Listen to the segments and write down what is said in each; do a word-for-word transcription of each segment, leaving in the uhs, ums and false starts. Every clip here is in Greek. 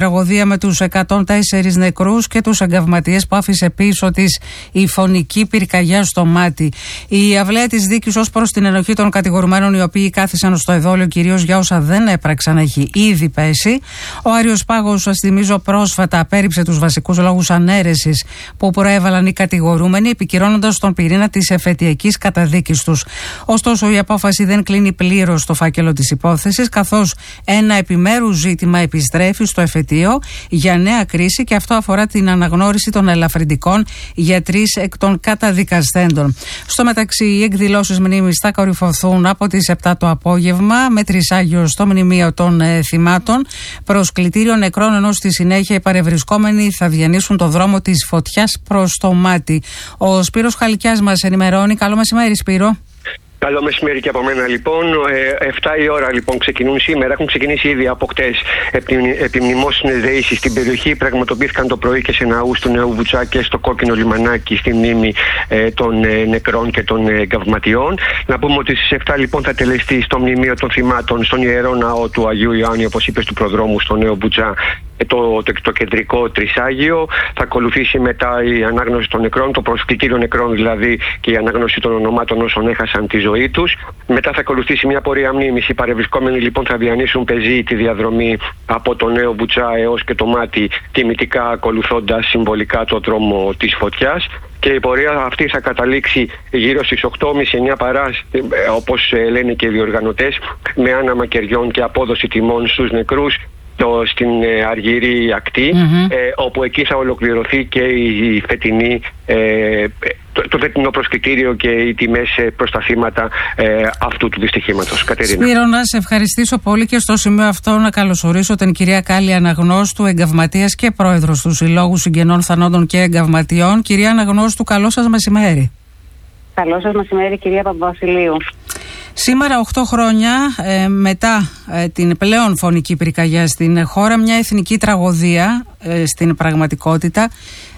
τραγωδία με τους εκατόν τέσσερις νεκρούς και τους εγκαυματίες που άφησε πίσω της η φωνική πυρκαγιά στο μάτι. Η αυλαία της δίκης ως προς την ενοχή των κατηγορουμένων, οι οποίοι κάθισαν στο εδόλιο κυρίως για όσα δεν έπραξαν, έχει ήδη πέσει. Ο Άριος Πάγος, σας θυμίζω, πρόσφατα απέρριψε τους βασικούς λόγους ανέρεσης που προέβαλαν οι κατηγορούμενοι, επικυρώνοντας τον πυρήνα της εφετειακής καταδίκης τους. Ωστόσο, η απόφαση δεν κλείνει πλήρως το φάκελο της υπόθεσης, καθώς ένα επιμέρους ζήτημα επιστρέφει στο εφετείο για νέα κρίση, και αυτό αφορά την αναγνώριση των ελαφρυντικών για τρεις εκ των καταδικασθέντων. Στο μεταξύ, οι εκδηλώσεις μνήμης θα κορυφωθούν από τις επτά το απόγευμα με τρισάγιο στο μνημείο των ε, θυμάτων προς κλητήριο νεκρών, ενώ στη συνέχεια οι παρευρισκόμενοι θα διανύσουν το δρόμο της φωτιάς προς το μάτι. Ο Σπύρος Χαλικιάς μας ενημερώνει. Καλό μεσημέρι, Σπύρο. Καλό μεσημέρι και από μένα, λοιπόν. εφτά η ώρα λοιπόν ξεκινούν σήμερα. Έχουν ξεκινήσει ήδη από χτες επιμνημόσυνες συνεδριάσεις στην περιοχή. Πραγματοποιήθηκαν το πρωί και σε ναούς του Νέου Βουτσά και στο Κόκκινο Λιμανάκι στη μνήμη ε, των ε, νεκρών και των εγκαυματιών. Να πούμε ότι στις εφτά λοιπόν θα τελεστεί στο μνημείο των θυμάτων στον Ιερό Ναό του Αγίου Ιωάννη, όπως είπες, του Προδρόμου στο Νέο Βουτσά, Το, το, το κεντρικό τρισάγιο. Θα ακολουθήσει μετά η ανάγνωση των νεκρών, το προσκλητήριο νεκρών δηλαδή, και η ανάγνωση των ονομάτων όσων έχασαν τη ζωή τους. Μετά θα ακολουθήσει μια πορεία μνήμης. Οι παρευρισκόμενοι λοιπόν θα διανύσουν πεζή τη διαδρομή από το Νέο Βουτσά έως και το μάτι, τιμητικά ακολουθώντας συμβολικά το δρόμο της φωτιάς. Και η πορεία αυτή θα καταλήξει γύρω στις οκτώ και μισή εννιά παρά, όπως λένε και οι διοργανωτές, με άναμα κεριών και απόδοση τιμών στους νεκρούς Το, στην ε, Αργυρή ακτή, mm-hmm. ε, όπου εκεί θα ολοκληρωθεί και η φετινή, ε, το, το φετινό προσκλητήριο και οι τιμές προς τα θύματα ε, αυτού του δυστυχήματος. Κατερίνα. Σπύρο, να σε ευχαριστήσω πολύ και στο σημείο αυτό να καλωσορίσω την κυρία Κάλλη Αναγνώστου, εγκαυματίας και πρόεδρος του Συλλόγου Συγγενών Θανόντων και Εγκαυματιών. Κυρία Αναγνώστου, καλό σας μεσημέρι. Καλό σας μεσημέρι, κυρία Παπαβασιλείου. Σήμερα, οκτώ χρόνια ε, μετά ε, την πλέον φωνική πυρκαγιά στην χώρα, μια εθνική τραγωδία ε, στην πραγματικότητα.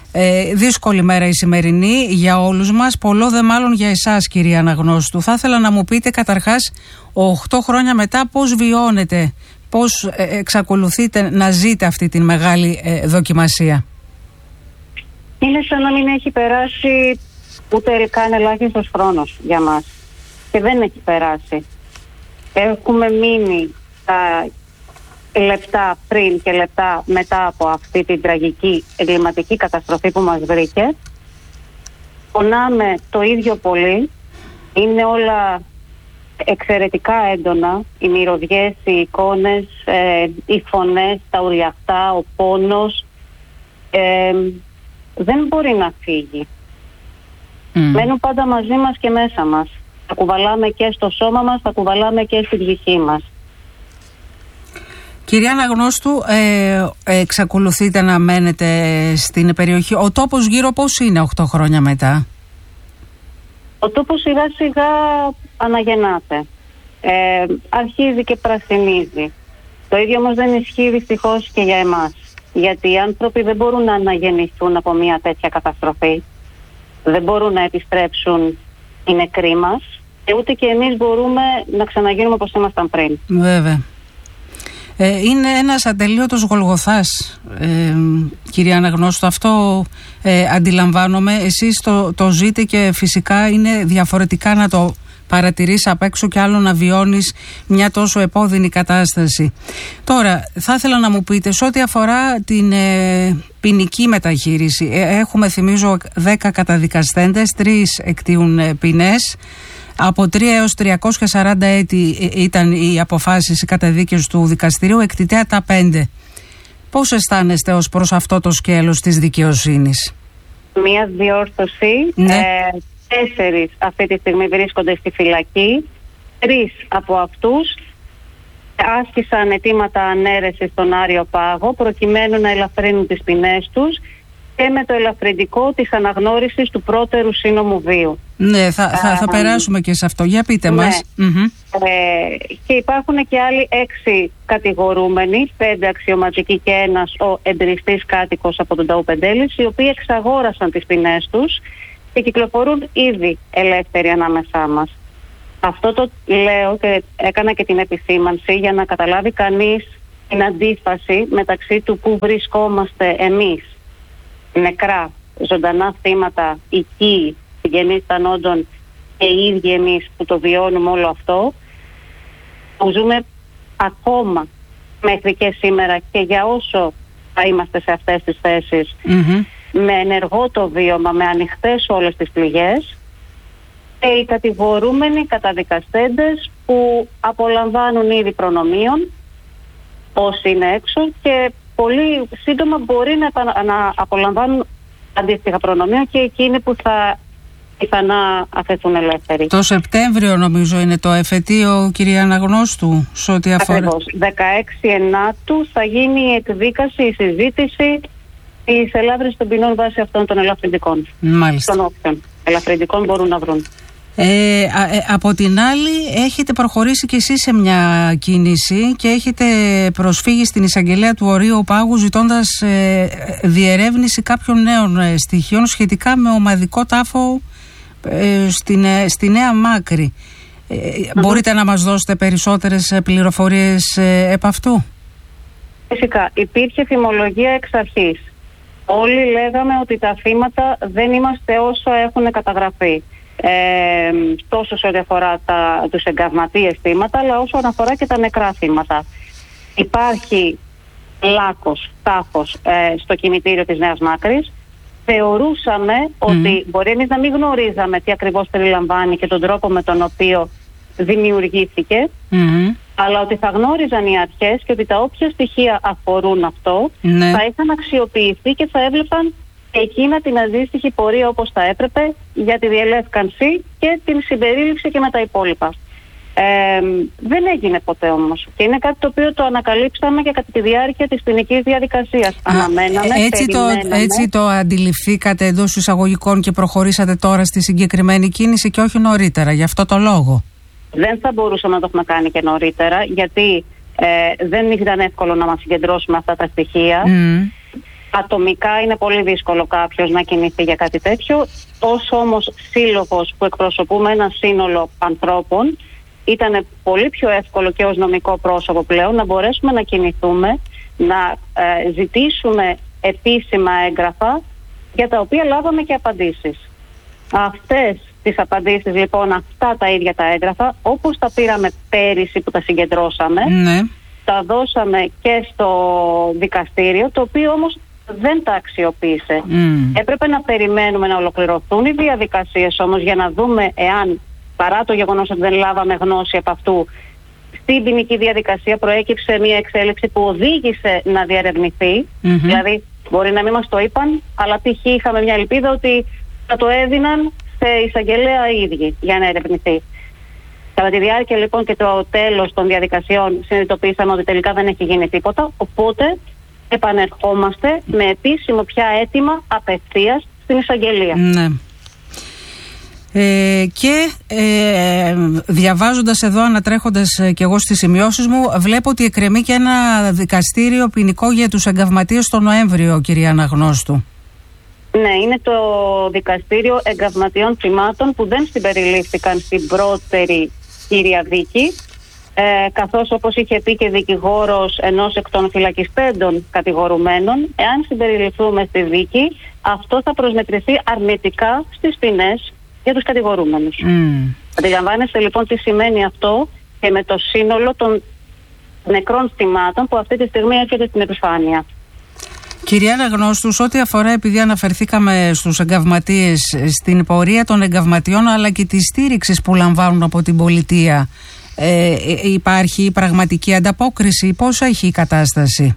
Ε, δύσκολη μέρα η σημερινή για όλους μας, πολλό δε μάλλον για εσάς, κυρία Αναγνώστου. Θα ήθελα να μου πείτε καταρχάς, οκτώ χρόνια μετά, πώς βιώνετε, πώς ε, εξακολουθείτε να ζείτε αυτή την μεγάλη ε, δοκιμασία. Είναι σαν να μην έχει περάσει ούτε καν ελάχιστος χρόνος για μας. Και δεν έχει περάσει. Έχουμε μείνει τα λεπτά πριν και λεπτά μετά από αυτή την τραγική εγκληματική καταστροφή που μας βρήκε. Πονάμε το ίδιο πολύ. Είναι όλα εξαιρετικά έντονα. Οι μυρωδιές, οι εικόνες, ε, οι φωνές, τα ουριαχτά, ο πόνος. Ε, δεν μπορεί να φύγει. Mm. Μένουν πάντα μαζί μας και μέσα μας. Θα κουβαλάμε και στο σώμα μας, θα κουβαλάμε και στη ψυχή μας. Κυρία Αναγνώστου, ε, εξακολουθείτε να μένετε στην περιοχή. Ο τόπος γύρω πώς είναι οκτώ χρόνια μετά? Ο τόπος σιγά σιγά αναγεννάται. Ε, αρχίζει και πρασινίζει. Το ίδιο όμως δεν ισχύει δυστυχώς και για εμάς. Γιατί οι άνθρωποι δεν μπορούν να αναγεννηθούν από μια τέτοια καταστροφή. Δεν μπορούν να επιστρέψουν οι νεκροί μας, και ούτε και εμείς μπορούμε να ξαναγίνουμε όπως ήμασταν πριν. Βέβαια. Ε, είναι ένας ατελείωτος Γολγοθάς, ε, κυρία Αναγνώστου. Αυτό ε, αντιλαμβάνομαι. Εσείς το, το ζείτε και φυσικά είναι διαφορετικά να το παρατηρείς απ' έξω και άλλο να βιώνεις μια τόσο επώδυνη κατάσταση. Τώρα, θα ήθελα να μου πείτε, σε ό,τι αφορά την ε, ποινική μεταχείριση, ε, έχουμε, θυμίζω, δέκα καταδικασθέντες, τρεις εκτείουν ε, ποινές. Από τρία έως τριακόσια σαράντα έτη ήταν οι αποφάσεις, οι καταδίκες του δικαστηρίου, εκτιτέα τα πέντε. Πώς αισθάνεστε ως προς αυτό το σκέλος της δικαιοσύνης? Μία διόρθωση. Ναι. Ε, τέσσερις αυτή τη στιγμή βρίσκονται στη φυλακή. Τρεις από αυτούς άσκησαν αιτήματα ανέρεσης στον Άριο Πάγο προκειμένου να ελαφρύνουν τις ποινές τους, και με το ελαφρυντικό της αναγνώρισης του πρώτερου σύνομου βίου. Ναι, θα, θα, θα περάσουμε και σε αυτό. Για πείτε ναι. μας. Mm-hmm. Ε, και υπάρχουν και άλλοι έξι κατηγορούμενοι, πέντε αξιωματικοί και ένας ο εμπειριστής κάτοικος από τον Ταού Πεντέλης, οι οποίοι εξαγόρασαν τις ποινές τους και κυκλοφορούν ήδη ελεύθεροι ανάμεσά μας. Αυτό το λέω και έκανα και την επισήμανση για να καταλάβει κανείς την αντίφαση μεταξύ του που βρισκόμαστε εμείς, νεκρά, ζωντανά θύματα, οικοί, συγγενείς θανόντων και οι ίδιοι εμείς που το βιώνουμε όλο αυτό, που ζούμε ακόμα μέχρι και σήμερα και για όσο θα είμαστε σε αυτές τις θέσεις, mm-hmm. με ενεργό το βίωμα, με ανοιχτές όλες τις πληγές, και οι κατηγορούμενοι καταδικαστέντες που απολαμβάνουν ήδη προνομίων όσοι είναι έξω και πολύ σύντομα μπορεί να, να απολαμβάνουν αντίστοιχα προνομία και εκείνοι που θα πιθανά αφαιθούν ελεύθεροι. Το Σεπτέμβριο νομίζω είναι το εφετείο, κυρία Αναγνώστου, σε ό,τι αφορά. Ακριβώς. δεκαέξι Ενάτου θα γίνει η εκδίκαση, η συζήτηση της ελάφρυνσης των ποινών βάσει αυτών των ελαφρυντικών. Μάλιστα. Των όποιων ελαφρυντικών μπορούν να βρουν. Ε, α, ε, από την άλλη έχετε προχωρήσει κι εσείς σε μια κίνηση και έχετε προσφύγει στην εισαγγελέα του Ορείου Πάγου ζητώντας ε, διερεύνηση κάποιων νέων ε, στοιχείων σχετικά με ομαδικό τάφο ε, στην, ε, στη Νέα Μάκρη. Ε, mm-hmm. Μπορείτε να μας δώσετε περισσότερες πληροφορίες ε, επ' αυτού? Φυσικά. Υπήρχε φημολογία εξ αρχής. Όλοι λέγαμε ότι τα θύματα δεν είμαστε όσο έχουν καταγραφεί. Ε, τόσο σε ό,τι αφορά τα, τους εγκαυματίες θύματα, αλλά όσο αφορά και τα νεκρά θύματα. Υπάρχει λάκκος, τάφος ε, στο κημητήριο της Νέας Μάκρης. Θεωρούσαμε mm. ότι μπορεί εμείς να μην γνωρίζαμε τι ακριβώς περιλαμβάνει και τον τρόπο με τον οποίο δημιουργήθηκε, mm. αλλά ότι θα γνώριζαν οι αρχές και ότι τα όποια στοιχεία αφορούν αυτό mm. θα είχαν αξιοποιηθεί και θα έβλεπαν εκείνα την αντίστοιχη πορεία όπως θα έπρεπε για τη διελεύκανση και την συμπερίληψη και με τα υπόλοιπα. Ε, δεν έγινε ποτέ όμως. Και είναι κάτι το οποίο το ανακαλύψαμε και κατά τη διάρκεια της ποινικής διαδικασίας. Αναμέναμε, έτσι, το, έτσι το αντιληφθήκατε εντός εισαγωγικών και προχωρήσατε τώρα στη συγκεκριμένη κίνηση και όχι νωρίτερα, γι' αυτό το λόγο? Δεν θα μπορούσαμε να το έχουμε κάνει και νωρίτερα, γιατί ε, δεν ήταν εύκολο να μας συγκεντρώσουμε αυτά τα στοιχεία. Mm. Ατομικά είναι πολύ δύσκολο κάποιος να κινηθεί για κάτι τέτοιο. Όσο όμως σύλλογος που εκπροσωπούμε ένα σύνολο ανθρώπων, ήταν πολύ πιο εύκολο και ως νομικό πρόσωπο πλέον να μπορέσουμε να κινηθούμε, να ε, ζητήσουμε επίσημα έγγραφα για τα οποία λάβαμε και απαντήσεις. Αυτές τις απαντήσεις λοιπόν, αυτά τα ίδια τα έγγραφα, όπως τα πήραμε πέρυσι που τα συγκεντρώσαμε, ναι. τα δώσαμε και στο δικαστήριο, το οποίο όμως δεν τα αξιοποίησε. Mm. Έπρεπε να περιμένουμε να ολοκληρωθούν οι διαδικασίες όμως για να δούμε εάν, παρά το γεγονός ότι δεν λάβαμε γνώση από αυτού, στην ποινική διαδικασία προέκυψε μια εξέλιξη που οδήγησε να διαρευνηθεί. Mm-hmm. Δηλαδή μπορεί να μην μας το είπαν, αλλά π.χ. είχαμε μια ελπίδα ότι θα το έδιναν σε εισαγγελέα οι ίδιοι για να ερευνηθεί. Κατά τη διάρκεια λοιπόν και το τέλος των διαδικασιών συνειδητοποίησαμε ότι τελικά δεν έχει γίνει τίποτα, οπότε επανερχόμαστε με επίσημο πια αίτημα απευθείας στην εισαγγελία. Ναι. Ε, και ε, διαβάζοντας εδώ, ανατρέχοντας ε, και εγώ στις σημειώσεις μου, βλέπω ότι εκκρεμεί και ένα δικαστήριο ποινικό για τους εγκαυματίες το Νοέμβριο, κυρία Αναγνώστου. Ναι, είναι το δικαστήριο εγκαυματιών θυμάτων που δεν συμπεριλήφθηκαν στην πρώτερη κύρια δίκη, ε, καθώς όπως είχε πει και δικηγόρος ενός εκ των φυλακιστέντων κατηγορουμένων, εάν συμπεριληφθούμε στη δίκη, αυτό θα προσμετρηθεί αρνητικά στις ποινές για τους κατηγορούμενους. Mm. Αντιλαμβάνεστε λοιπόν τι σημαίνει αυτό και με το σύνολο των νεκρών θυμάτων που αυτή τη στιγμή έρχεται στην επιφάνεια. Κυρία Αναγνώστου, ό,τι αφορά, επειδή αναφερθήκαμε στους εγκαυματίες, στην πορεία των εγκαυματιών αλλά και τη στήριξη που λαμβάνουν από την πολιτεία, ε, υπάρχει πραγματική ανταπόκριση? Πώς έχει η κατάσταση?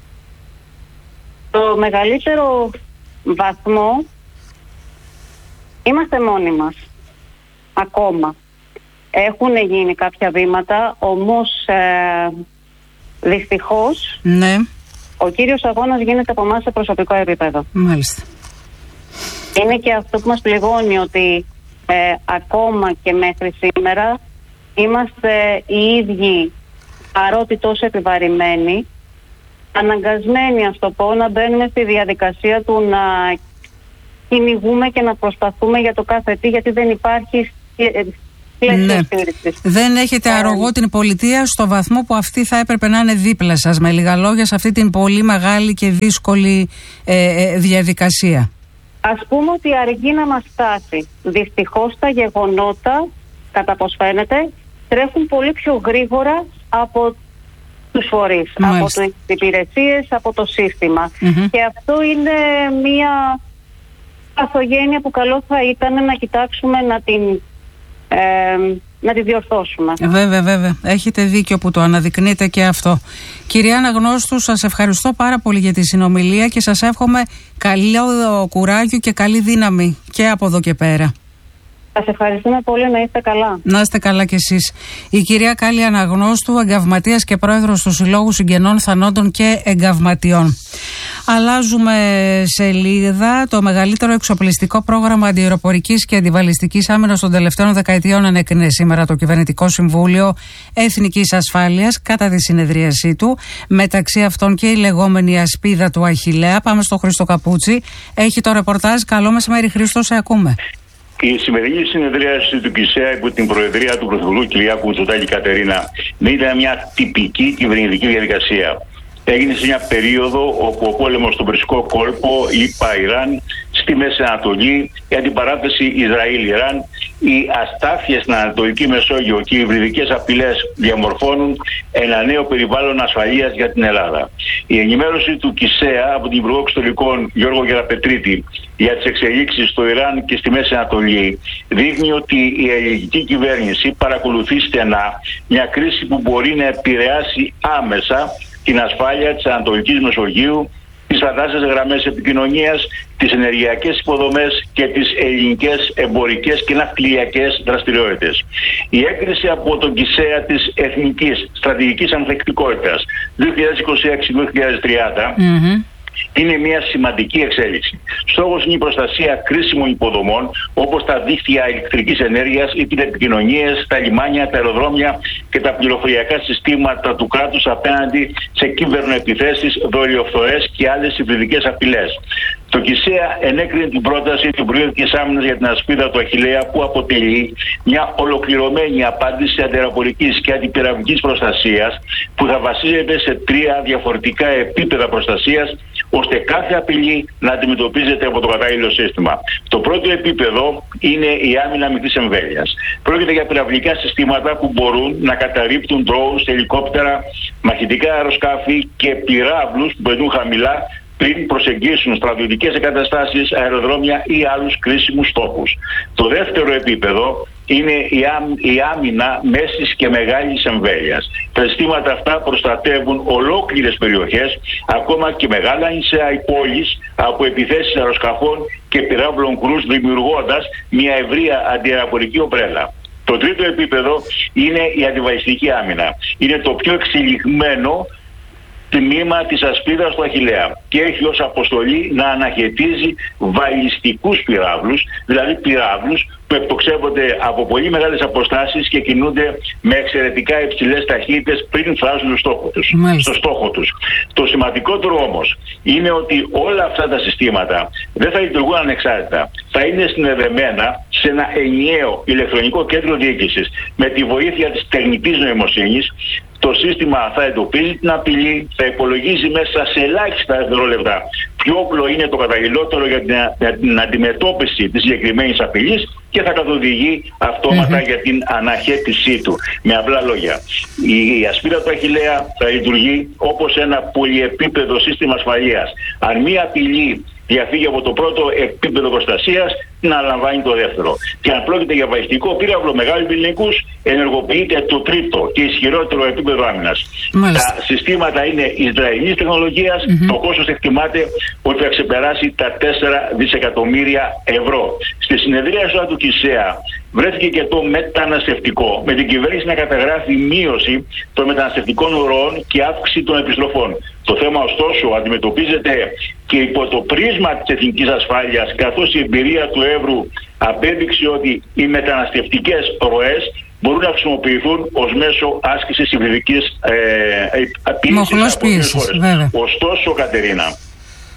Το μεγαλύτερο βαθμό είμαστε μόνοι μας. Ακόμα. Έχουν γίνει κάποια βήματα, όμως ε, δυστυχώς ναι. ο κύριος αγώνας γίνεται από εμάς σε προσωπικό επίπεδο. Μάλιστα. Είναι και αυτό που μας πληγώνει, ότι ε, ακόμα και μέχρι σήμερα είμαστε οι ίδιοι, παρότι τόσο επιβαρημένοι, αναγκασμένοι, ας το πω, να μπαίνουμε στη διαδικασία του να κυνηγούμε και να προσπαθούμε για το κάθε τι, γιατί δεν υπάρχει πλαίσιο Ναι. στήριξης. Δεν έχετε Ε, αρρωγό την πολιτεία στο βαθμό που αυτή θα έπρεπε να είναι δίπλα σας, με λίγα λόγια, σε αυτή την πολύ μεγάλη και δύσκολη ε, ε, διαδικασία. Ας πούμε ότι αργεί να μας φτάσει. Δυστυχώς τα γεγονότα, κατά πως φαίνεται, τρέχουν πολύ πιο γρήγορα από τους φορείς, από τις υπηρεσίες, από το σύστημα. Mm-hmm. Και αυτό είναι μια παθογένεια που καλό θα ήταν να κοιτάξουμε να την, ε, να τη διορθώσουμε. Βέβαια, βέβαια. Έχετε δίκιο που το αναδεικνύετε και αυτό. Κυρία Αναγνώστου, σας ευχαριστώ πάρα πολύ για τη συνομιλία και σας εύχομαι καλό κουράγιο και καλή δύναμη και από εδώ και πέρα. Σας ευχαριστούμε πολύ, να είστε καλά. Να είστε καλά κι εσείς. Η κυρία Κάλλη Αναγνώστου, εγκαυματίας και πρόεδρος του Συλλόγου Συγγενών Θανόντων και Εγκαυματιών. Αλλάζουμε σελίδα. Το μεγαλύτερο εξοπλιστικό πρόγραμμα αντιαεροπορικής και αντιβαλιστικής άμυνας των τελευταίων δεκαετιών ανέκρινε σήμερα το Κυβερνητικό Συμβούλιο Εθνικής Ασφάλειας κατά τη συνεδρίασή του. Μεταξύ αυτών και η λεγόμενη ασπίδα του Αχιλλέα. Πάμε στο Χρήστο Καπούτσι. Έχει το ρεπορτάζ. Καλό μεσημέρι, Χρήστο, σε ακούμε. Η σημερινή συνεδρίαση του ΚΙΣΕΑ υπό την προεδρία του Πρωθυπουργού Κυριάκου Μητσοτάκη Κατερίνα δεν ήταν μια τυπική κυβερνητική διαδικασία. Έγινε σε μια περίοδο όπου ο πόλεμος στον Περσικό κόλπο, ΗΠΑ-Ιράν, στη Μέση Ανατολή, η αντιπαράθεση Ισραήλ-Ιράν, οι αστάθειες στην Ανατολική Μεσόγειο και οι υβριδικές απειλές διαμορφώνουν ένα νέο περιβάλλον ασφαλείας για την Ελλάδα. Η ενημέρωση του ΚΙΣΕΑ από την Υπουργό Εξωτερικών Γιώργο Γεραπετρίτη για τις εξελίξεις στο Ιράν και στη Μέση Ανατολή δείχνει ότι η ελληνική κυβέρνηση παρακολουθεί στενά μια κρίση που μπορεί να επηρεάσει άμεσα την ασφάλεια της Ανατολικής Μεσογείου, τις φαντάσιες γραμμές επικοινωνίας, τις ενεργειακές υποδομές και τις ελληνικές εμπορικές και ναυτιλιακές δραστηριότητες. Η έγκριση από τον ΚΙΣΕΑ της Εθνικής Στρατηγικής Ανθεκτικότητας δύο χιλιάδες είκοσι έξι με δύο χιλιάδες τριάντα mm-hmm. είναι μια σημαντική εξέλιξη. Στόχος είναι η προστασία κρίσιμων υποδομών όπως τα δίκτυα ηλεκτρικής ενέργειας, οι τηλεπικοινωνίες, τα λιμάνια, τα αεροδρόμια και τα πληροφοριακά συστήματα του κράτους απέναντι σε κύβερνοεπιθέσεις, δορυοφθορές και άλλες υβριδικές απειλές. Το ΚΙΣΕΑ ενέκρινε την πρόταση του Υπουργείου της Άμυνας για την ασπίδα του Αχιλλέα που αποτελεί μια ολοκληρωμένη απάντηση αντιαεροπορικής και αντιπυραυλικής προστασίας που θα βασίζεται σε τρία διαφορετικά επίπεδα προστασίας ώστε κάθε απειλή να αντιμετωπίζεται από το κατάλληλο σύστημα. Το πρώτο επίπεδο είναι η άμυνα μικρής εμβέλειας. Πρόκειται για πυραυλικά συστήματα που μπορούν να καταρρίπτουν drones, ελικόπτερα, μαχητικά αεροσκάφη και πυράβλους που πετούν χαμηλά πριν προσεγγίσουν στρατιωτικές εγκαταστάσεις, αεροδρόμια ή άλλους κρίσιμους στόχους. Το δεύτερο επίπεδο είναι η, άμ, η άμυνα μέσης και μεγάλης εμβέλειας. Τα συστήματα αυτά προστατεύουν ολόκληρες περιοχές, ακόμα και μεγάλα νησιά ή πόλεις, από επιθέσεις αεροσκαφών και πυράβλων κρούς, δημιουργώντας μια ευρεία αντιαεροπορική ομπρέλα. Το τρίτο επίπεδο είναι η αντιβαλιστική άμυνα. Είναι το πιο εξελιγμένο τμήμα της ασπίδας του Αχιλλέα και έχει ως αποστολή να αναχαιτίζει βαλιστικούς πυράβλους, δηλαδή πυράβλους που εκτοξεύονται από πολύ μεγάλες αποστάσεις και κινούνται με εξαιρετικά υψηλές ταχύτητες πριν φτάσουν στο στόχο τους. στο στόχο τους. Το σημαντικότερο όμως είναι ότι όλα αυτά τα συστήματα δεν θα λειτουργούν ανεξάρτητα. Θα είναι συνδεδεμένα σε ένα ενιαίο ηλεκτρονικό κέντρο διοίκησης με τη βοήθεια της τεχνητής νοημοσύνης. Το σύστημα θα εντοπίζει την απειλή, θα υπολογίζει μέσα σε ελάχιστα δευτερόλεπτα ποιο όπλο είναι το καταλληλότερο για την, για την αντιμετώπιση της συγκεκριμένης απειλής και θα καθοδηγεί αυτόματα mm-hmm. για την αναχέτησή του. Με απλά λόγια, η, η ασπίδα του Αχιλλέα θα λειτουργεί όπως ένα πολυεπίπεδο σύστημα ασφαλείας. Αν μία απειλή διαφύγει από το πρώτο επίπεδο προστασίας, να αναλαμβάνει το δεύτερο. Και αν πρόκειται για βαλιστικό πύραυλο μεγάλου πυρηνικούς, ενεργοποιείται το τρίτο και ισχυρότερο επίπεδο άμυνας. Τα συστήματα είναι ισραηλινής τεχνολογίας, mm-hmm. το κόστος εκτιμάται ότι θα ξεπεράσει τα τέσσερα δισεκατομμύρια ευρώ. Στη συνεδρίαση του ΚΙΣΕΑ βρέθηκε και το μεταναστευτικό, με την κυβέρνηση να καταγράφει μείωση των μεταναστευτικών ροών και αύξηση των επιστροφών. Το θέμα ωστόσο αντιμετωπίζεται και υπό το πρίσμα της εθνικής ασφάλειας, καθώς η εμπειρία του Εύρου απέδειξε ότι οι μεταναστευτικές ροές μπορούν να χρησιμοποιηθούν ως μέσο άσκησης υβριδικής ε, πίεσης από τις χώρες. Ωστόσο, Κατερίνα,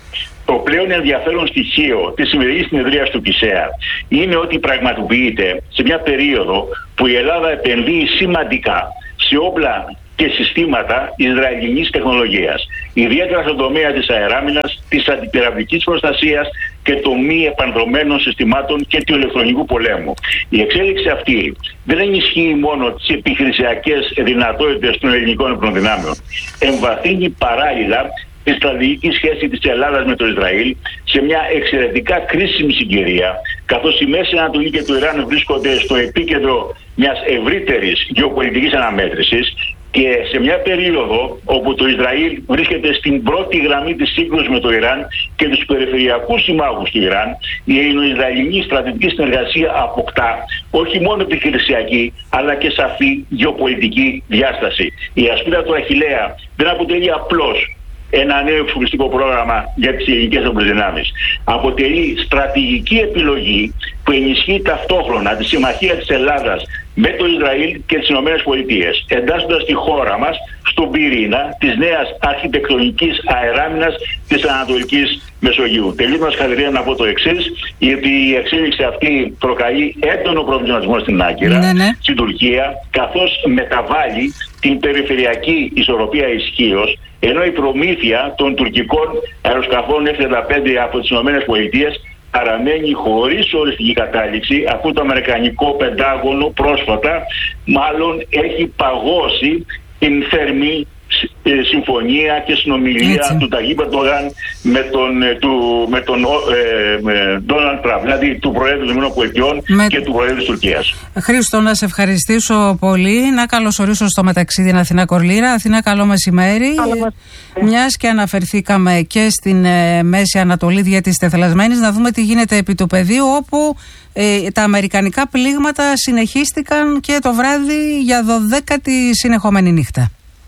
Το πλέον ενδιαφέρον στοιχείο της σημερινής συνεδρίας του ΚΙΣΕΑ είναι ότι πραγματοποιείται σε μια περίοδο που η Ελλάδα επενδύει σημαντικά σε όπλα και συστήματα Ισραηλινής τεχνολογίας, ιδιαίτερα στον τομέα της αεράμινας, της αντιπυραυλικής προστασίας και των μη επανδρομένων συστημάτων και του ηλεκτρονικού πολέμου. Η εξέλιξη αυτή δεν ενισχύει μόνο τις επιχειρησιακές δυνατότητες των ελληνικών υπνοδυνάμεων, εμβαθύνει παράλληλα τη στρατηγική σχέση της Ελλάδας με το Ισραήλ σε μια εξαιρετικά κρίσιμη συγκυρία, καθώς η Μέση Ανατολή και το Ιράν βρίσκονται στο επίκεντρο μιας ευρύτερης γεωπολιτικής αναμέτρησης και σε μια περίοδο όπου το Ισραήλ βρίσκεται στην πρώτη γραμμή της σύγκρουσης με το Ιράν και τους περιφερειακούς συμμάχους του Ιράν, η ελληνο-ισραηλινή στρατηγική συνεργασία αποκτά όχι μόνο επιχειρησιακή αλλά και σαφή γεωπολιτική διάσταση. Η ασπίδα του Αχιλλέα δεν αποτελεί απλώς ένα νέο εξοπλιστικό πρόγραμμα για τις ελληνικές οπλοδυνάμεις. Αποτελεί στρατηγική επιλογή που ενισχύει ταυτόχρονα τη συμμαχία της Ελλάδας με το Ισραήλ και τις ΗΠΑ, εντάσσοντας τη χώρα μας στον πυρήνα της νέας αρχιτεκτονικής αεράμινας της Ανατολικής Μεσογείου. Τελείως χαρακτηρία να πω το εξής, γιατί η εξέλιξη αυτή προκαλεί έντονο προβληματισμό στην Άγκυρα, ναι, ναι. στην Τουρκία, καθώς μεταβάλλει την περιφερειακή ισορροπία ισχύως, ενώ η προμήθεια των τουρκικών αεροσκαφών εφ τριάντα πέντε από τις ΗΠΑ παραμένει χωρίς οριστική κατάληξη, αφού το αμερικανικό Πεντάγωνο πρόσφατα μάλλον έχει παγώσει την θερμή συμφωνία και συνομιλία Έτσι. του Ταγίπ Ερντογάν με τον, του, με τον Ντόναλντ Τραμπ, δηλαδή του Προέδρου των ΗΠΑ με... και του Προέδρου της Τουρκίας. Χρήστο, να σε ευχαριστήσω πολύ. Να καλωσορίσω στο μεταξύ την Αθηνά Κορλήρα. Αθηνά, καλό μεσημέρι. Καλό. Μιας και αναφερθήκαμε και στην ε, Μέση Ανατολή δια της τεθελασμένης, να δούμε τι γίνεται επί του πεδίου, όπου ε, τα αμερικανικά πλήγματα συνεχίστηκαν και το βράδυ για δωδέκατη συνεχόμενη νύχτα.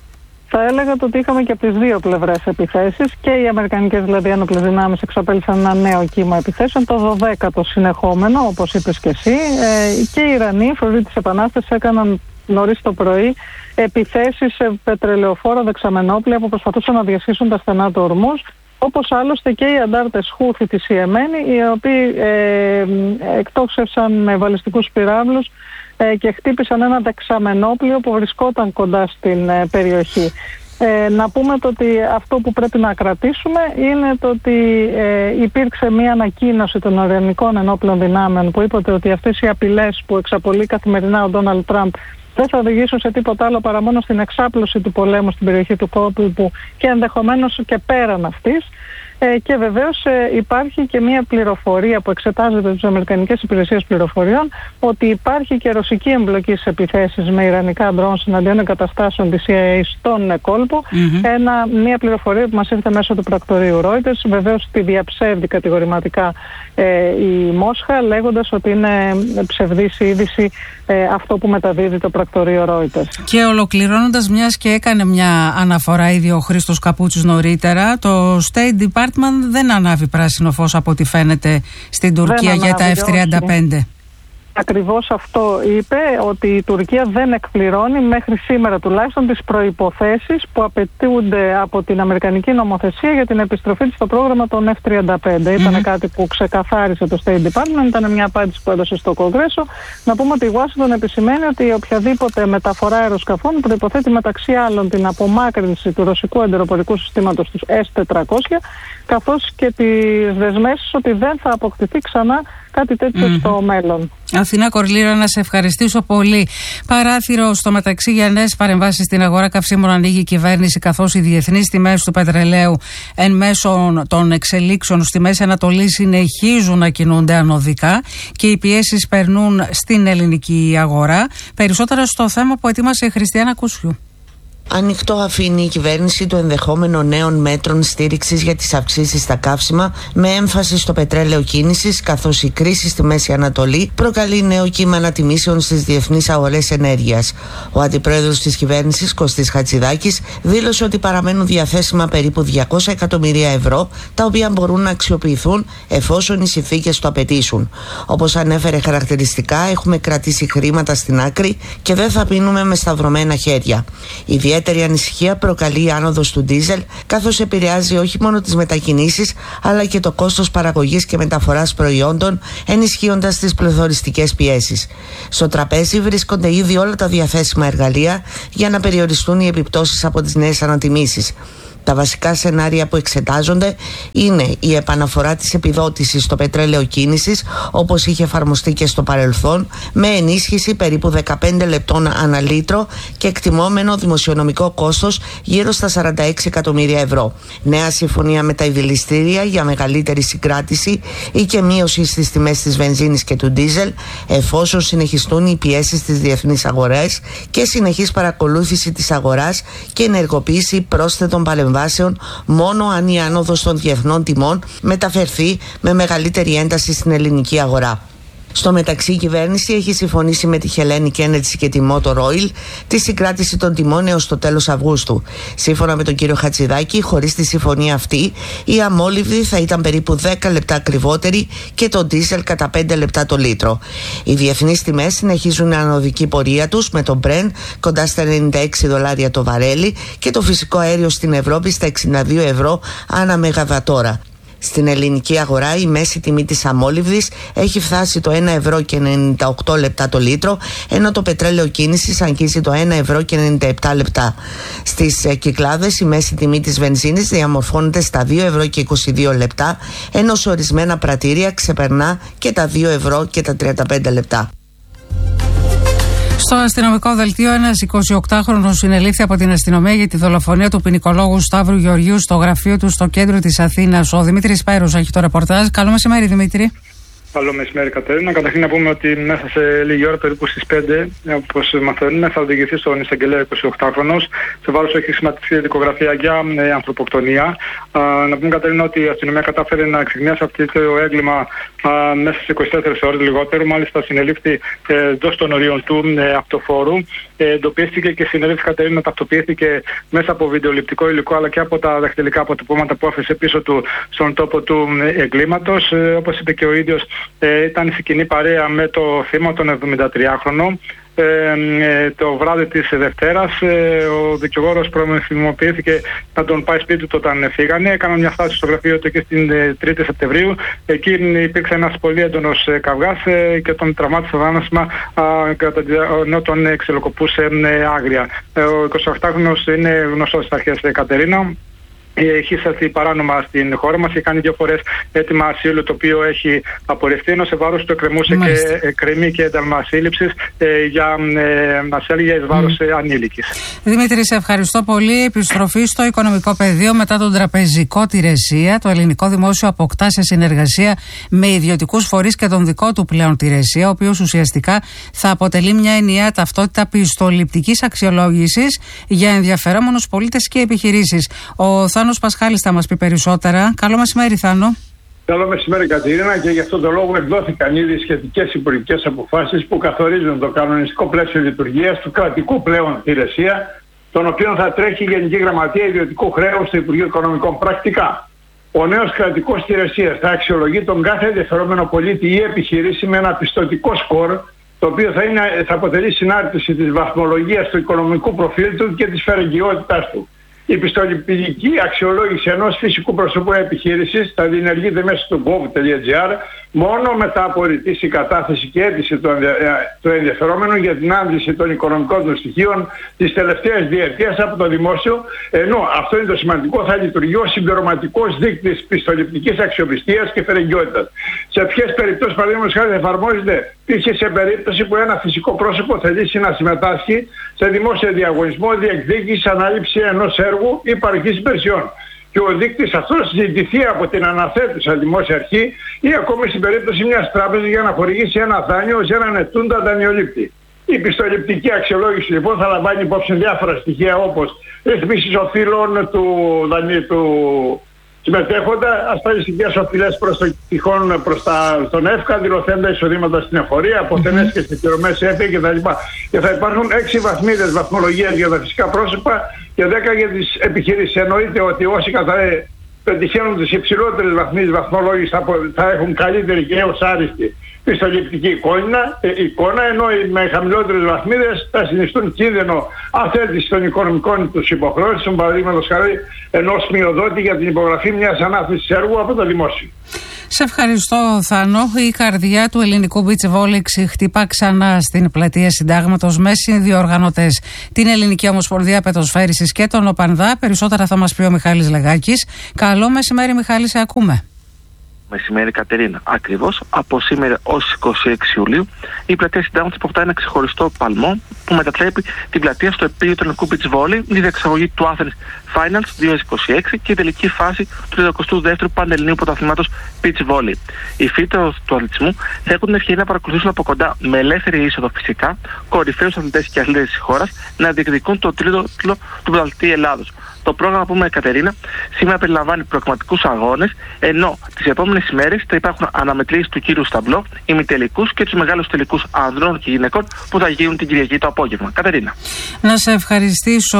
Θα έλεγα το ότι είχαμε και από τις δύο πλευρές επιθέσεις, και οι αμερικανικές δηλαδή ένοπλες δυνάμεις εξαπέλυσαν ένα νέο κύμα επιθέσεων, το δωδέκατο συνεχόμενο, όπως είπες και εσύ, ε, και οι Ιρανοί, φορεί της Επανάστασης, έκαναν νωρίς το πρωί επιθέσεις σε πετρελαιοφόρα δεξαμενόπλια που προσπαθούσαν να διασχίσουν τα στενά του Ορμούζ, όπως άλλωστε και οι αντάρτες Χούθη της Ιεμένη, οι οποίοι ε, εκτόξευσαν με βαλιστικούς πυράβλους και χτύπησαν ένα δεξαμενόπλιο που βρισκόταν κοντά στην ε, περιοχή. Ε, να πούμε το ότι αυτό που πρέπει να κρατήσουμε είναι το ότι ε, υπήρξε μια ανακοίνωση των Ιρανικών ενόπλων δυνάμεων που είπε ότι αυτές οι απειλές που εξαπολύει καθημερινά ο Ντόναλντ Τραμπ δεν θα οδηγήσουν σε τίποτα άλλο παρά μόνο στην εξάπλωση του πολέμου στην περιοχή του Κόπου και ενδεχομένως και πέραν αυτής. Ε, και βεβαίως ε, υπάρχει και μια πληροφορία που εξετάζεται στις Αμερικανικές Υπηρεσίες Πληροφοριών, ότι υπάρχει και ρωσική εμπλοκή στις επιθέσεις με ιρανικά ντρόουν εναντίον εγκαταστάσεων της σι άι έι στον κόλπο. Mm-hmm. Ένα, μια πληροφορία που μας ήρθε μέσω του πρακτορείου Reuters. Βεβαίως τη διαψεύδει κατηγορηματικά ε, η Μόσχα, λέγοντας ότι είναι ψευδής είδηση ε, αυτό που μεταδίδει το πρακτορείο Reuters. Και ολοκληρώνοντας, μιας και έκανε μια αναφορά ήδη ο Χρήστος Καπούτσης νωρίτερα, το State Department δεν ανάβει πράσινο φως από ό,τι φαίνεται στην Τουρκία για τα εφ τριάντα πέντε. Ακριβώς αυτό είπε, ότι η Τουρκία δεν εκπληρώνει μέχρι σήμερα τουλάχιστον τις προϋποθέσεις που απαιτούνται από την Αμερικανική νομοθεσία για την επιστροφή της στο πρόγραμμα των εφ τριάντα πέντε. Mm-hmm. Ήταν κάτι που ξεκαθάρισε το State Department, ήταν μια απάντηση που έδωσε στο Κογκρέσο. Να πούμε ότι η Ουάσιγκτον επισημαίνει ότι οποιαδήποτε μεταφορά αεροσκαφών προϋποθέτει μεταξύ άλλων την απομάκρυνση του ρωσικού εντεροπορικού συστήματος του ες τετρακόσια, καθώς και τις δεσμεύσεις ότι δεν θα αποκτηθεί ξανά κάτι τέτοιο mm. στο μέλλον. Αθηνά Κορλήρα, να σε ευχαριστήσω πολύ. Παράθυρο στο μεταξύ για νέες παρεμβάσεις στην αγορά καυσίμων ανοίγει η κυβέρνηση, καθώς οι διεθνείς τιμές του πετρελαίου εν μέσω των εξελίξεων στη Μέση Ανατολή συνεχίζουν να κινούνται ανωδικά και οι πιέσεις περνούν στην ελληνική αγορά. Περισσότερα στο θέμα που ετοίμασε η Χριστιανά Κούσιου. Ανοιχτό αφήνει η κυβέρνηση το ενδεχόμενο νέων μέτρων στήριξης για τις αυξήσεις στα καύσιμα, με έμφαση στο πετρέλαιο κίνησης, καθώς η κρίση στη Μέση Ανατολή προκαλεί νέο κύμα ανατιμήσεων στις διεθνείς αγορές ενέργειας. Ο αντιπρόεδρος της κυβέρνησης, Κωστής Χατζηδάκης, δήλωσε ότι παραμένουν διαθέσιμα περίπου διακόσια εκατομμύρια ευρώ, τα οποία μπορούν να αξιοποιηθούν εφόσον οι συνθήκες το απαιτήσουν. Όπως ανέφερε χαρακτηριστικά, έχουμε κρατήσει χρήματα στην άκρη και δεν θα πίνουμε με σταυρωμένα χέρια. Ιδιαίτερη ανησυχία προκαλεί η άνοδος του ντίζελ, καθώς επηρεάζει όχι μόνο τις μετακινήσεις αλλά και το κόστος παραγωγής και μεταφοράς προϊόντων, ενισχύοντας τις πληθωριστικές πιέσεις. Στο τραπέζι βρίσκονται ήδη όλα τα διαθέσιμα εργαλεία για να περιοριστούν οι επιπτώσεις από τις νέες ανατιμήσεις. Τα βασικά σενάρια που εξετάζονται είναι η επαναφορά της επιδότησης στο πετρέλαιο κίνησης, όπως είχε εφαρμοστεί και στο παρελθόν, με ενίσχυση περίπου δεκαπέντε λεπτών ανά λίτρο και εκτιμόμενο δημοσιονομικό κόστος γύρω στα σαράντα έξι εκατομμύρια ευρώ. Νέα συμφωνία με τα ειδηλιστήρια για μεγαλύτερη συγκράτηση ή και μείωση στις τιμές της βενζίνης και του ντίζελ, εφόσον συνεχιστούν οι πιέσεις στις διεθνείς αγορές, και συνεχής παρακολούθηση της αγοράς και ενεργοποίηση πρόσθετων παρεμβάσεων μόνο αν η άνοδος των διεθνών τιμών μεταφερθεί με μεγαλύτερη ένταση στην ελληνική αγορά. Στο μεταξύ, η κυβέρνηση έχει συμφωνήσει με τη Hellenic Energy και τη Motor Oil τη συγκράτηση των τιμών έως το τέλος Αυγούστου. Σύμφωνα με τον κύριο Χατζηδάκη, χωρίς τη συμφωνία αυτή, η αμόλυβδη θα ήταν περίπου δέκα λεπτά ακριβότερη και το ντίζελ κατά πέντε λεπτά το λίτρο. Οι διεθνείς τιμές συνεχίζουν ανωδική πορεία τους, με το Brent κοντά στα ενενήντα έξι δολάρια το βαρέλι και το φυσικό αέριο στην Ευρώπη στα εξήντα δύο ευρώ ανά μεγαβατόρα. Στην ελληνική αγορά η μέση τιμή της αμόλυβδης έχει φτάσει το ένα ευρώ και ενενήντα οκτώ λεπτά το λίτρο, ενώ το πετρέλαιο κίνησης αγγίζει το ένα ευρώ και ενενήντα επτά λεπτά. Στις ε, κυκλάδες η μέση τιμή της βενζίνης διαμορφώνεται στα δύο ευρώ και είκοσι δύο λεπτά, ενώ σε ορισμένα πρατήρια ξεπερνά και τα δύο ευρώ και τα τριάντα πέντε λεπτά. Στο αστυνομικό δελτίο, ένας εικοσιοκτάχρονος συνελήφθη από την αστυνομία για τη δολοφονία του ποινικολόγου Σταύρου Γεωργίου στο γραφείο του στο κέντρο της Αθήνας. Ο Δημήτρης Παΐρος έχει το ρεπορτάζ. Καλό μεσημέρι, Δημήτρη. Καλό μεσημέρι, Κατερίνα. Καταρχήν να πούμε ότι μέσα σε λίγη ώρα, περίπου στις πέντε, όπως μαθαίνουμε, θα οδηγηθεί στον εισαγγελέα εικοσιοκτάχρονος. Σε βάρος έχει σχηματιστεί δικογραφία για ε, ανθρωποκτονία. Α, να πούμε, Κατερίνα, ότι η αστυνομία κατάφερε να ξεχνιάσει αυτό το έγκλημα α, μέσα σε είκοσι τέσσερις ώρες λιγότερο. Μάλιστα, συνελήφθη ε, εντός των ορίων του ε, αυτοφόρου. Ε, εντοπίστηκε και συνελήφθη, Κατερίνα, ταυτοποιήθηκε μέσα από βιντεοληπτικό υλικό αλλά και από τα δαχτυλικά αποτυπώματα που άφησε πίσω του στον τόπο του ε, εγκλήματος. Ε, όπως είπε και ο ίδιος, Ε, ήταν σε κοινή παρέα με το θύμα, τον εβδομηντατριάχρονο. Ε, ε, το βράδυ της Δευτέρας ε, ο δικηγόρος προμηθυμοποιήθηκε να τον πάει σπίτι του όταν φύγανε. Έκαναν μια στάση στο γραφείο του και στην ε, τρίτη Σεπτεμβρίου. Εκεί υπήρξε ένας πολύ έντονος ε, καυγάς ε, και τον τραυμάτισε θάνασμα ενώ τον ε, ξυλοκοπούσε ε, άγρια. Ε, ο εικοσιοκτάχρονος είναι γνωστός στις αρχές, ε, Κατερίνα. Έχει εισέλθει παράνομα στην χώρα μας και κάνει δύο φορές αίτημα ασύλου, το οποίο έχει απορριφθεί, ενώ σε βάρος του εκκρεμούσε και εκκρεμεί και ένταλμα σύλληψης ε, για ε, ασέλγεια εις βάρος mm. ανήλικης. Δημήτρη, σε ευχαριστώ πολύ. Επιστροφή στο οικονομικό πεδίο μετά τον τραπεζικό Τηρεσία. Το ελληνικό δημόσιο αποκτά σε συνεργασία με ιδιωτικούς φορείς και τον δικό του πλέον Τηρεσία, ο οποίος ουσιαστικά θα αποτελεί μια ενιαία ταυτότητα πιστοληπτικής αξιολόγησης για ενδιαφερόμενους πολίτες και επιχειρήσεις. Ο Θάνος Πασχάλης θα μας πει περισσότερα. Καλό μεσημέρι, Θάνο. Καλό μεσημέρι, Κατερίνα, και γι' αυτόν τον λόγο εκδόθηκαν ήδη σχετικές υπουργικές αποφάσεις που καθορίζουν το κανονιστικό πλαίσιο λειτουργίας του κρατικού πλέον Τηρεσία, τον οποίο θα τρέχει η Γενική Γραμματεία Ιδιωτικού Χρέους στο Υπουργείο Οικονομικών. Πρακτικά, ο νέος κρατικός Τηρεσίας θα αξιολογεί τον κάθε ενδιαφερόμενο πολίτη ή επιχείρηση με ένα πιστωτικό σκορ, το οποίο θα, είναι, θα αποτελεί συνάρτηση της βαθμολογίας του οικονομικού προφίλ του και της φερεγγιότητάς του. Η πιστοληπτική αξιολόγηση ενός φυσικού προσώπου επιχείρησης θα διενεργείται μέσω του gov.gr μόνο μετά από ρητήση κατάθεση και αίτηση του ενδιαφερόμενου για την άντληση των οικονομικών του στοιχείων της τελευταίας διετίας από το δημόσιο, ενώ αυτό είναι το σημαντικό, θα λειτουργεί ως συμπληρωματικός δείκτης πιστοληπτικής αξιοπιστίας και φερεγγιότητας. Σε ποιες περιπτώσεις, παραδείγματος χάρη, εφαρμόζεται π.χ. σε περίπτωση που ένα φυσικό πρόσωπο θελήσει να συμμετάσχει σε δημόσιο διαγωνισμό διεκδίκηση ανάληψη ενός έργου ή παροχής υπηρεσιών. Και ο δείκτης αυτός ζητηθεί από την αναθέτουσα δημόσια αρχή ή ακόμη στην περίπτωση μιας τράπεζας για να χορηγήσει ένα δάνειο σε έναν ετούντα δανειολήπτη. Η πιστοληπτική αξιολόγηση λοιπόν θα λαμβάνει υπόψη διάφορα στοιχεία, όπως ρυθμίσεις οφείλων του δανείου συμμετέχοντα, ασφαλιστικές οφειλές προς το τυχόν προς τα, τον ΕΦΚΑ, δηλωθέντα εισοδήματα στην εφορία, αποθενές και στις πληρωμές ΕΦΕ κτλ. Και θα υπάρχουν έξι βαθμίδες βαθμολογίας για τα φυσικά πρόσωπα και δέκα για τις επιχειρήσεις. Εννοείται ότι όσοι πετυχαίνουν τις υψηλότερες βαθμίδες βαθμολόγησης θα, θα έχουν καλύτερη και έως άριστη πιστοληπτική εικόνα, ε, εικόνα ενώ οι με χαμηλότερες βαθμίδες θα συνιστούν κίνδυνο αθέτηση των οικονομικών τους υποχρεώσεων, παραδείγματος χάρη ενός μειοδότη για την υπογραφή μιας ανάθεσης έργου από το δημόσιο. Σε ευχαριστώ, Θάνο. Η καρδιά του ελληνικού beach volley χτυπά ξανά στην πλατεία Συντάγματος με συνδιοργανωτές την Ελληνική Ομοσπονδία Πετοσφαίρισης και τον ΟΠΑΝΔΑ. Περισσότερα θα μας πει ο Μιχάλης Λεγάκης. Καλό μεσημέρι, Μιχάλη, σε ακούμε. Μεσημέρι, Κατερίνα. Ακριβώς από σήμερα ως είκοσι έξι Ιουλίου η πλατεία Συντάγματος αποκτά ένα ξεχωριστό παλμό που μετατρέπει την πλατεία στο επίκεντρο του ελληνικού beach volley, η διεξαγωγή του Athens Finals δύο χιλιάδες είκοσι έξι και η τελική φάση του τριαντοστού δεύτερου Πανελληνίου Πρωταθλήματος beach volley. Οι φίλοι του αθλητισμού θα έχουν την ευκαιρία να παρακολουθήσουν από κοντά, με ελεύθερη είσοδο φυσικά, κορυφαίους αθλητές και αθλήτες της χώρας να διεκδικούν το τρίτο τίτλο του πρωταθλητή Ελλάδος. Το πρόγραμμα, πούμε, Κατερίνα, σήμερα περιλαμβάνει προκριματικούς αγώνες, ενώ τις επόμενες ημέρες θα υπάρχουν αναμετρήσεις του κύριου Σταμπλό, ημιτελικούς και τους μεγάλους τελικούς ανδρών και γυναικών που θα γίνουν την Κυριακή το απόγευμα. Κατερίνα. Να σε ευχαριστήσω,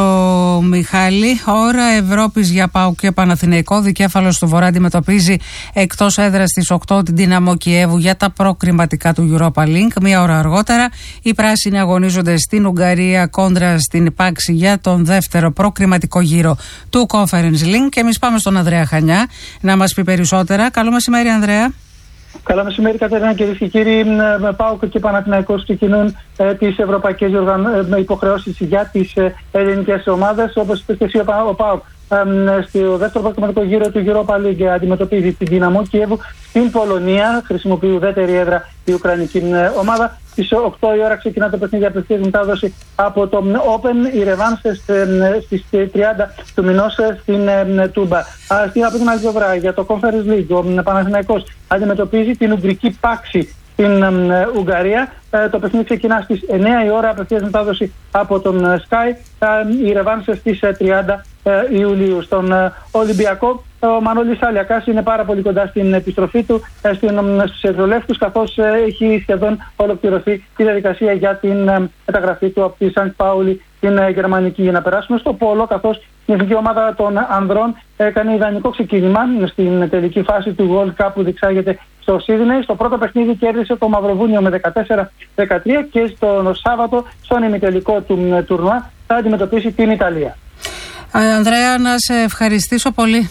Μιχάλη. Ώρα Ευρώπης για ΠΑΟΚ και Παναθηναϊκό. Δικέφαλος του Βορρά αντιμετωπίζει εκτός έδρας στις οκτώ την Δυναμό Κιέβου για τα προκριματικά του Europa League. Μία ώρα αργότερα οι πράσινοι αγωνίζονται στην Ουγγαρία κόντρα στην Πάξη για τον δεύτερο προκριματικό γύρο του Conference League. Και εμείς πάμε στον Ανδρέα Χανιά να μας πει περισσότερα. Καλό μεσημέρι, Ανδρέα. Καλό μεσημέρι, Κατερίνα, κυρίες και κύριοι. ΠΑΟΚ και Παναθηναϊκός ξεκινούν ε, τις ευρωπαϊκές ε, υποχρεώσεις για τις ε, ελληνικές ομάδες. Όπως είπε και εσύ, ο ΠΑΟΚ ε, στο δεύτερο προκριματικό γύρο του Europa League αντιμετωπίζει την Δυναμό Κιέβου στην Πολωνία. Χρησιμοποιεί ουδέτερη έδρα η ουκρανική ε, ομάδα. Στις οκτώ η ώρα ξεκινά το παιχνίδι απευθείας μετάδοση από το Open. Η ρεβάνς στις τριάντα του μηνός στην Τούμπα. Από την άλλη πλευρά, για το Conference League, ο Παναθηναϊκός αντιμετωπίζει την Ουγγρική Πάξη στην Ουγγαρία. Το παιχνίδι ξεκινά στις εννιά η ώρα, απευθείας μετάδοση από τον Sky. Η ρεβάνς στις τριάντα Ιουλίου. Στον Ολυμπιακό, ο Μανώλης Αλιακάς είναι πάρα πολύ κοντά στην επιστροφή του στους Ερυθρολεύκους, καθώς έχει σχεδόν ολοκληρωθεί η διαδικασία για την μεταγραφή του από τη Σαντ Πάουλη στην Γερμανική. Για να περάσουμε στο πόλο, καθώς η εθνική ομάδα των ανδρών έκανε ιδανικό ξεκίνημα στην τελική φάση του World Cup που διεξάγεται στο Σίδνεϊ. Στο πρώτο παιχνίδι κέρδισε το Μαυροβούνιο με δεκατέσσερα δεκατρία και στο Σάββατο, στον ημιτελικό του τουρνουά, θα αντιμετωπίσει την Ιταλία. Ανδρέα, να σε ευχαριστήσω πολύ.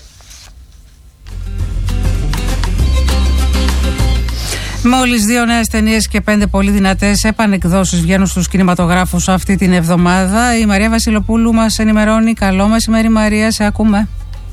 Μόλις δύο νέες ταινίες και πέντε πολύ δυνατές επανεκδόσεις βγαίνουν στους κινηματογράφους αυτή την εβδομάδα. Η Μαρία Βασιλοπούλου μας ενημερώνει. Καλό μεσημέρι, Μαρία, σε ακούμε.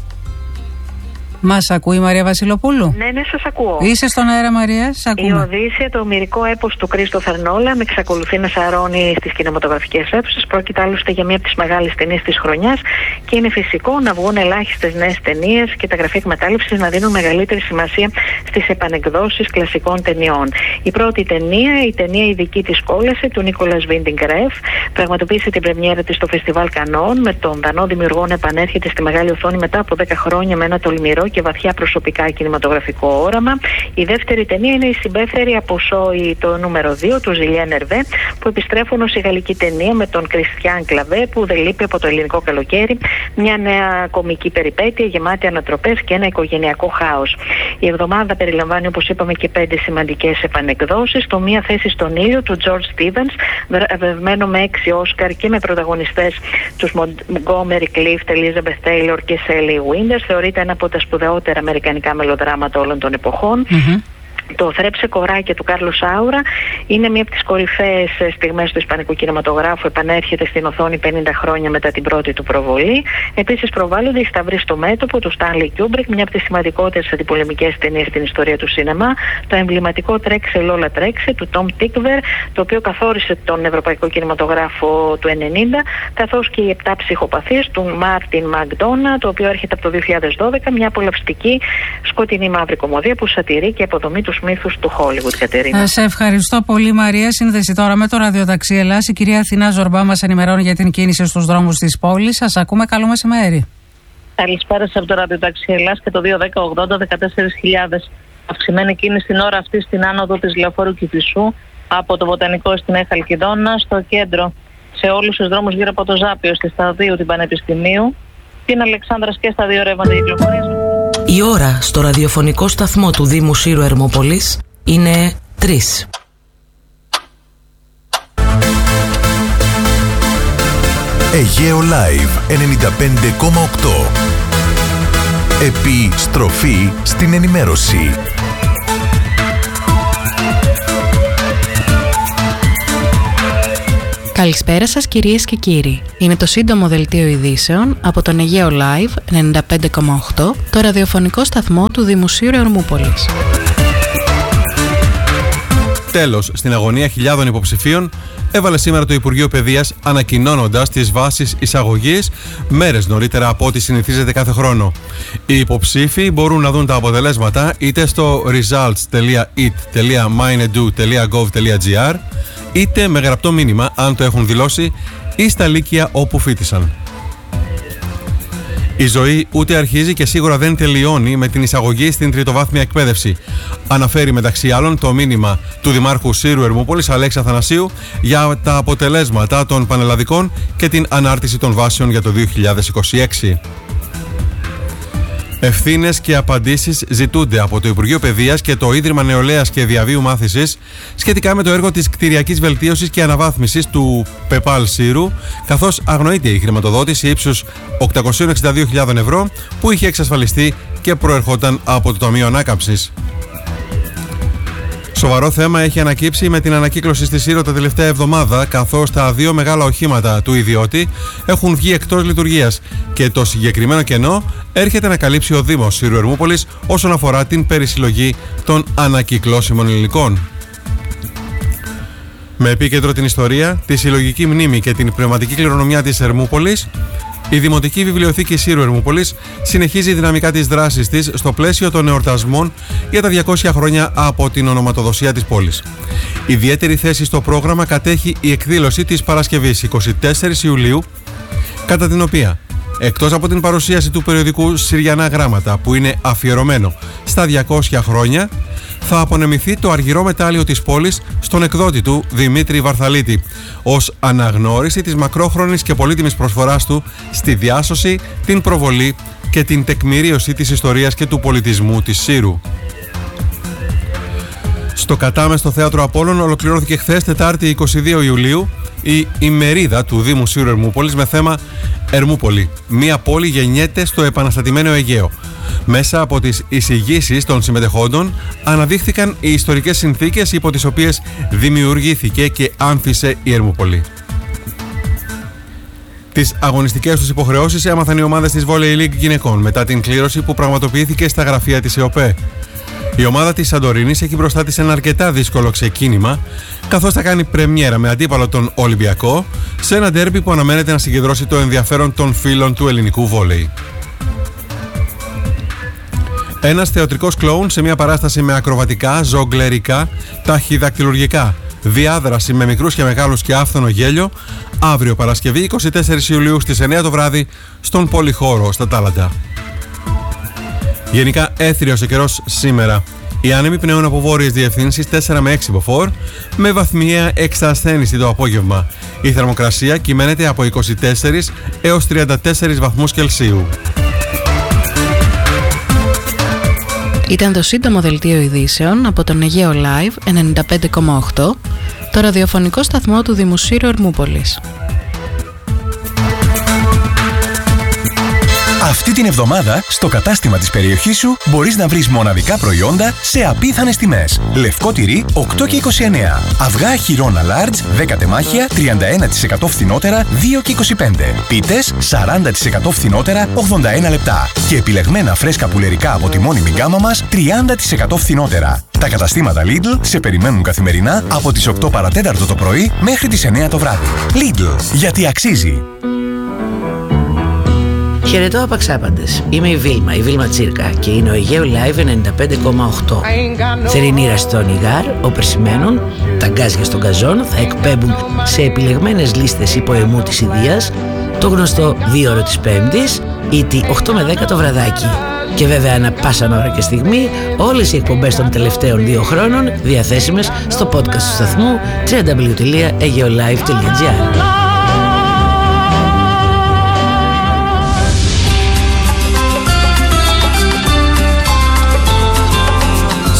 Μας ακούει η Μαρία Βασιλοπούλου? Ναι, ναι, σας ακούω. Είσαι στον αέρα, Μαρία, σε ακούμε. Η Οδύσσεια, το ομηρικό έπος του Κρίστοφερ Νόλαν, εξακολουθεί να σαρώνει στις κινηματογραφικές αίθουσες. Πρόκειται άλλωστε για μία από τις μεγάλες ταινίες της χρονιάς και είναι φυσικό να βγουν ελάχιστες νέες ταινίες και τα γραφεία εκμετάλλευσης να δίνουν μεγαλύτερη σημασία στις επανεκδόσεις κλασικών ταινιών. Η πρώτη ταινία, η ταινία η δική της κόλαση του Νίκολας Βίντινγκ Ρεφ, πραγματοποίησε την πρεμιέρα της στο Φεστιβάλ Κανών, με τον Δανό δημιουργό να επανέρχεται στη μεγάλη οθόνη μετά από δέκα χρόνια με ένα τολμηρό και βαθιά προσωπικά κινηματογραφικό όραμα. Η δεύτερη ταινία είναι η συμπέφερη από Σόι, το νούμερο δύο του Ζιλιέν Ερβέ, που επιστρέφουν ως η γαλλική ταινία με τον Κριστιαν Κλαβέ, που δεν λείπει από το ελληνικό καλοκαίρι. Μια νέα κομική περιπέτεια γεμάτη ανατροπές και ένα οικογενειακό χάος. Η εβδομάδα περιλαμβάνει, όπως είπαμε, και πέντε σημαντικές επανεκδόσεις. Το Μία θέση στον ήλιο του George Stevens, βραβευμένο με έξι Όσκαρ και με πρωταγωνιστές τους Montgomery Clift, Elizabeth Taylor και Sally Winters, θεωρείται ένα από τα σπουδαιότερα αμερικανικά μελοδράματα όλων των εποχών. Mm-hmm. Το Θρέψε κοράκια του Κάρλος Σάουρα είναι μία από τις κορυφαίες στιγμές του ισπανικού κινηματογράφου. Επανέρχεται στην οθόνη πενήντα χρόνια μετά την πρώτη του προβολή. Επίσης προβάλλονται οι Σταυροί στο μέτωπο του Στάνλι Κιούμπρικ, μια από τις σημαντικότερες αντιπολεμικές ταινίες στην ιστορία του σινεμά. Το εμβληματικό Τρέξε Λόλα Τρέξε του Τόμ Τίκβερ, το οποίο καθόρισε τον ευρωπαϊκό κινηματογράφο του ενενήντα, καθώς και οι Επτά ψυχοπαθείς του Μάρτιν Μακδόνα, το οποίο έρχεται από το δύο χιλιάδες δώδεκα, μια απολαυστική σκοτεινή μαύρη κομμωδία που σατηρεί και αποδομεί τους μύθους του Hollywood, Κατερίνα. Σε ευχαριστώ πολύ, Μαρία. Σύνδεση τώρα με το ραδιοταξί Ελλάς. Η κυρία Αθηνά Ζορμπά μας ενημερώνει για την κίνηση στους δρόμους της πόλης. Σας ακούμε. Καλό μεσημέρι. Καλησπέρα από το ραδιοταξί Ελλάς και το δύο δέκα ογδόντα δεκατέσσερις χιλιάδες. Αυξημένη κίνηση την ώρα αυτή στην άνοδο της Λεωφόρου Κηφισού από το Βοτανικό στην Νέα Χαλκιδόνα, στο κέντρο, σε όλους τους δρόμους γύρω από το Ζάπιο, στη Σταδίου, την Πανεπιστημίου, την Αλεξάνδρας και στα δύο ρεύματα κυκλοφορίας. Η ώρα στο ραδιοφωνικό σταθμό του Δήμου Σύρου Ερμοπολής είναι τρεις. Αιγαίο Live ενενήντα πέντε κόμμα οκτώ. Επιστροφή στην ενημέρωση. Καλησπέρα σας κυρίες και κύριοι. Είναι το σύντομο δελτίο ειδήσεων από τον Αιγαίο Live ενενήντα πέντε κόμμα οκτώ, το ραδιοφωνικό σταθμό του Δημοσίου Ερμούπολης. Τέλος, στην αγωνία χιλιάδων υποψηφίων έβαλε σήμερα το Υπουργείο Παιδείας, ανακοινώνοντας τις βάσεις εισαγωγής μέρες νωρίτερα από ό,τι συνηθίζεται κάθε χρόνο. Οι υποψήφοι μπορούν να δουν τα αποτελέσματα είτε στο results τελεία ι τι τελεία minedu τελεία gov τελεία gr είτε με γραπτό μήνυμα αν το έχουν δηλώσει ή στα λύκεια όπου φοίτησαν. Η ζωή ούτε αρχίζει και σίγουρα δεν τελειώνει με την εισαγωγή στην τριτοβάθμια εκπαίδευση. Αναφέρει μεταξύ άλλων το μήνυμα του Δημάρχου Σύρου Ερμούπολης Αλέξη Αθανασίου για τα αποτελέσματα των πανελλαδικών και την ανάρτηση των βάσεων για το δύο χιλιάδες είκοσι έξι. Ευθύνες και απαντήσεις ζητούνται από το Υπουργείο Παιδείας και το Ίδρυμα Νεολαίας και Διαβίου Μάθησης σχετικά με το έργο της κτηριακής βελτίωσης και αναβάθμισης του ΠΕΠΑΛ Σύρου, καθώς αγνοείται η χρηματοδότηση ύψους οκτακόσιες εξήντα δύο χιλιάδες ευρώ που είχε εξασφαλιστεί και προερχόταν από το Ταμείο Ανάκαμψης. Σοβαρό θέμα έχει ανακύψει με την ανακύκλωση στη Σύρο τα τελευταία εβδομάδα, καθώς τα δύο μεγάλα οχήματα του ιδιώτη έχουν βγει εκτός λειτουργίας και το συγκεκριμένο κενό έρχεται να καλύψει ο Δήμος Σύρου Ερμούπολης όσον αφορά την περισυλλογή των ανακυκλώσιμων υλικών. Με επίκεντρο την ιστορία, τη συλλογική μνήμη και την πνευματική κληρονομιά της Ερμούπολης, η Δημοτική Βιβλιοθήκη Σύρου Ερμούπολης συνεχίζει δυναμικά τις δράσεις της στο πλαίσιο των εορτασμών για τα διακόσια χρόνια από την ονοματοδοσία της πόλης. Ιδιαίτερη θέση στο πρόγραμμα κατέχει η εκδήλωση της Παρασκευής εικοστή τέταρτη Ιουλίου, κατά την οποία, εκτός από την παρουσίαση του περιοδικού Συριανά Γράμματα που είναι αφιερωμένο στα διακόσια χρόνια, θα απονεμηθεί το αργυρό μετάλλιο της πόλης στον εκδότη του Δημήτρη Βαρθαλίτη ως αναγνώριση της μακρόχρονης και πολύτιμης προσφοράς του στη διάσωση, την προβολή και την τεκμηρίωση της ιστορίας και του πολιτισμού της Σύρου. Στο Κατάμεστο Θέατρο Απόλλων ολοκληρώθηκε χθες Τετάρτη εικοστή δεύτερη Ιουλίου η ημερίδα του Δήμου Σύρου Ερμούπολης με θέμα Ερμούπολη. Μία πόλη γεννιέται στο επαναστατημένο Αιγαίο. Μέσα από τις εισηγήσεις των συμμετεχόντων αναδείχθηκαν οι ιστορικές συνθήκες υπό τις οποίες δημιουργήθηκε και άνθησε η Ερμούπολη. Τις αγωνιστικές τους υποχρεώσεις έμαθαν οι ομάδες της Volley League γυναικών μετά την κλήρωση που πραγματοποιήθηκε στα γραφεία της ΕΟΠΕ. Η ομάδα της Σαντορίνης έχει μπροστά της ένα αρκετά δύσκολο ξεκίνημα, καθώς θα κάνει πρεμιέρα με αντίπαλο τον Ολυμπιακό σε ένα ντέρμπι που αναμένεται να συγκεντρώσει το ενδιαφέρον των φίλων του ελληνικού βόλεϊ. Ένας θεατρικός κλόουν σε μια παράσταση με ακροβατικά, ζογκλερικά, ταχυδακτυλουργικά, διάδραση με μικρούς και μεγάλους και άφθονο γέλιο, αύριο Παρασκευή εικοστή τέταρτη Ιουλίου στις εννιά το βράδυ στον Πολυχώρο στα Τάλαντα. Γενικά έθριος ο καιρός σήμερα. Οι άνεμοι πνέουν από βόρειες διευθύνσεις τέσσερα με έξι μποφόρ, με βαθμιαία εξασθένηση το απόγευμα. Η θερμοκρασία κυμαίνεται από είκοσι τέσσερα έως τριάντα τέσσερα βαθμούς Κελσίου. Ήταν το σύντομο δελτίο ειδήσεων από τον Αιγαίο Live ενενήντα πέντε κόμμα οκτώ, το ραδιοφωνικό σταθμό του Δημοσίου Ερμούπολης. Αυτή την εβδομάδα, στο κατάστημα της περιοχής σου μπορείς να βρεις μοναδικά προϊόντα σε απίθανες τιμές. Λευκό τυρί οκτώ και είκοσι εννέα. Αυγά χοιρώνα large δέκα τεμάχια τριάντα ένα τοις εκατό φθηνότερα δύο και είκοσι πέντε. Πίτες σαράντα τοις εκατό φθηνότερα ογδόντα ένα λεπτά. Και επιλεγμένα φρέσκα πουλερικά από τη μόνιμη γκάμα μας τριάντα τοις εκατό φθηνότερα. Τα καταστήματα Lidl σε περιμένουν καθημερινά από τις οκτώ παρά τέταρτο το πρωί μέχρι τις εννιά το βράδυ. Lidl, γιατί αξίζει. Χαιρετώ απαξάπαντες. Είμαι η Βίλμα, η Βίλμα Τσίρκα και είναι ο Αιγαίο Live ενενήντα πέντε κόμμα οκτώ. Θερινή ραστόνι γάρ, οπερσημένων, τα γκάζια στον καζόν θα εκπέμπουν σε επιλεγμένες λίστες υποαιμού της Ιδείας το γνωστό δύο ώρο της Πέμπτης ή τη οκτώ με δέκα το βραδάκι. Και βέβαια ανά πάσα ώρα και στιγμή όλες οι εκπομπές των τελευταίων δύο χρόνων διαθέσιμες στο podcast του σταθμού double-u double-u double-u τελεία aegeolive τελεία gr.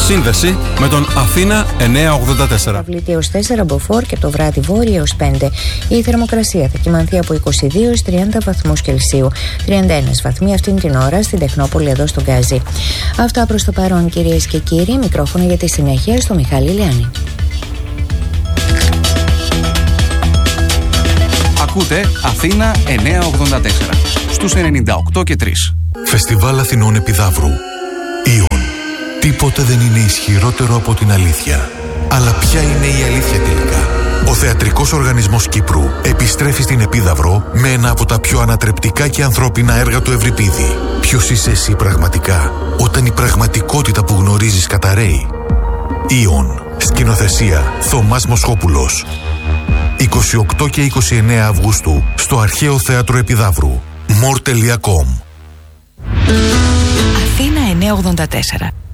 Σύνδεση με τον Αθήνα εννιακόσια ογδόντα τέσσερα. Αυλήτη έως τέσσερα, μποφόρ και το βράδυ βόρεια έως πέντε. Η θερμοκρασία θα κυμανθεί από είκοσι δύο έως τριάντα βαθμούς Κελσίου. τριάντα ένα βαθμοί αυτήν την ώρα στην Τεχνόπολη εδώ στον Γκάζι. Αυτά προς το παρόν, κυρίες και κύριοι. Μικρόφωνο για τη συνέχεια στο Μιχάλη Λιάννη. Ακούτε Αθήνα εννιακόσια ογδόντα τέσσερα στους ενενήντα οκτώ και τρία. Φεστιβάλ Αθηνών Επιδαύρου. Ιον. Τίποτε δεν είναι ισχυρότερο από την αλήθεια. Αλλά ποια είναι η αλήθεια τελικά? Ο Θεατρικός Οργανισμός Κύπρου επιστρέφει στην Επίδαυρο με ένα από τα πιο ανατρεπτικά και ανθρώπινα έργα του Ευρυπίδη. Ποιος είσαι εσύ πραγματικά, όταν η πραγματικότητα που γνωρίζεις καταραίει? Ιον. Σκηνοθεσία Θωμάς Μοσχόπουλος. είκοσι οκτώ και είκοσι εννέα Αυγούστου στο Αρχαίο Θέατρο Επιδαύρου. more τελεία com. Αθήνα εννιακόσια ογδόντα τέσσερα.